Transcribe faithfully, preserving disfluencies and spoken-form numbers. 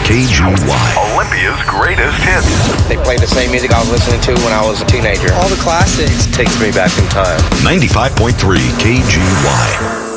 K G Y. Olympia's greatest hits. They played the same music I was listening to when I was a teenager. All the classics. Takes me back in time. ninety-five point three K G Y.